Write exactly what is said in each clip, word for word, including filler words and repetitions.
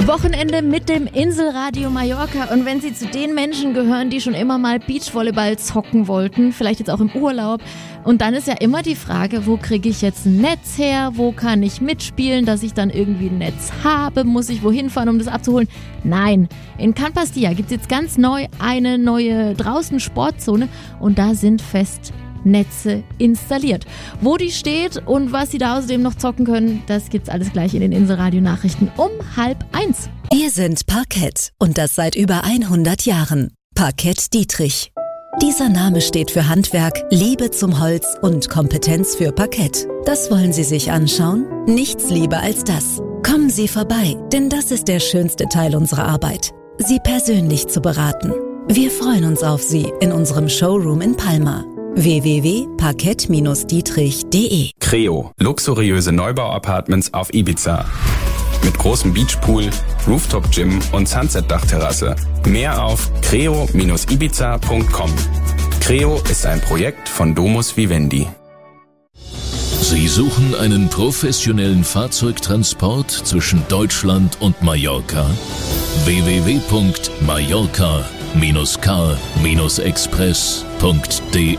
Wochenende mit dem Inselradio Mallorca. Und wenn Sie zu den Menschen gehören, die schon immer mal Beachvolleyball zocken wollten, vielleicht jetzt auch im Urlaub, und dann ist ja immer die Frage, wo kriege ich jetzt ein Netz her, wo kann ich mitspielen, dass ich dann irgendwie ein Netz habe, muss ich wohin fahren, um das abzuholen? Nein, in Can Pastilla gibt es jetzt ganz neu eine neue draußen Sportzone und da sind fest Netze installiert. Wo die steht und was Sie da außerdem noch zocken können, das gibt's alles gleich in den Inselradio-Nachrichten um halb eins. Wir sind Parkett und das seit über hundert Jahren. Parkett Dietrich. Dieser Name steht für Handwerk, Liebe zum Holz und Kompetenz für Parkett. Das wollen Sie sich anschauen? Nichts lieber als das. Kommen Sie vorbei, denn das ist der schönste Teil unserer Arbeit. Sie persönlich zu beraten. Wir freuen uns auf Sie in unserem Showroom in Palma. w w w punkt parkett dietrich punkt de Creo, luxuriöse Neubau-Apartments auf Ibiza. Mit großem Beachpool, Rooftop-Gym und Sunset-Dachterrasse. Mehr auf creo ibiza punkt com. Creo ist ein Projekt von Domus Vivendi. Sie suchen einen professionellen Fahrzeugtransport zwischen Deutschland und Mallorca? w w w punkt mallorca car express punkt de.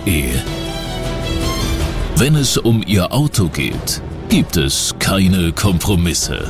Wenn es um Ihr Auto geht, gibt es keine Kompromisse.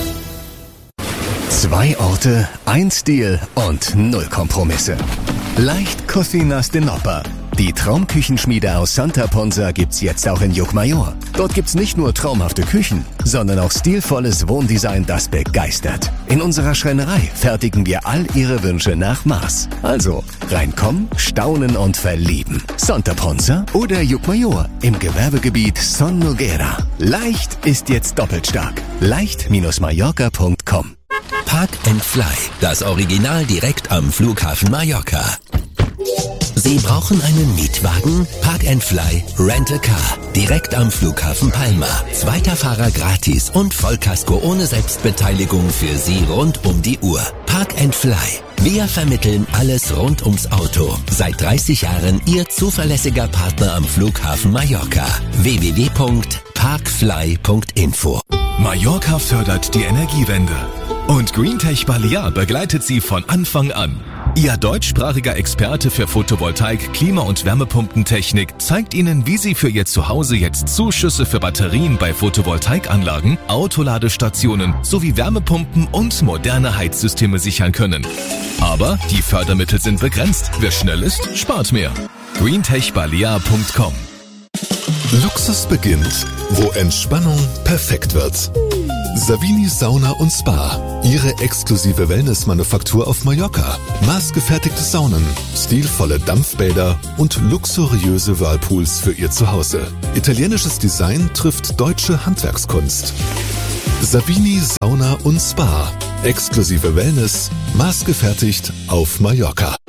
Zwei Orte, ein Stil und null Kompromisse. Leicht Cocinas de Nopper. Die Traumküchenschmiede aus Santa Ponsa gibt's jetzt auch in Llucmajor. Dort gibt's nicht nur traumhafte Küchen, sondern auch stilvolles Wohndesign, das begeistert. In unserer Schreinerei fertigen wir all Ihre Wünsche nach Maß. Also reinkommen, staunen und verlieben. Santa Ponsa oder Llucmajor im Gewerbegebiet Son Noguera. Leicht ist jetzt doppelt stark. leicht Mallorca punkt com. Park and Fly, das Original direkt am Flughafen Mallorca. Sie brauchen einen Mietwagen? Park and Fly Rent a Car. Direkt am Flughafen Palma. Zweiter Fahrer gratis und Vollkasko ohne Selbstbeteiligung für Sie rund um die Uhr. Park and Fly. Wir vermitteln alles rund ums Auto. Seit dreißig Jahren Ihr zuverlässiger Partner am Flughafen Mallorca. w w w punkt parkfly punkt info. Mallorca fördert die Energiewende. Und Greentech Balear begleitet Sie von Anfang an. Ihr deutschsprachiger Experte für Photovoltaik, Klima- und Wärmepumpentechnik zeigt Ihnen, wie Sie für Ihr Zuhause jetzt Zuschüsse für Batterien bei Photovoltaikanlagen, Autoladestationen sowie Wärmepumpen und moderne Heizsysteme sichern können. Aber die Fördermittel sind begrenzt. Wer schnell ist, spart mehr. greentech balear punkt com. Luxus beginnt, wo Entspannung perfekt wird. Savini Sauna und Spa, Ihre exklusive Wellnessmanufaktur auf Mallorca. Maßgefertigte Saunen, stilvolle Dampfbäder und luxuriöse Whirlpools für Ihr Zuhause. Italienisches Design trifft deutsche Handwerkskunst. Savini Sauna und Spa, exklusive Wellness, maßgefertigt auf Mallorca.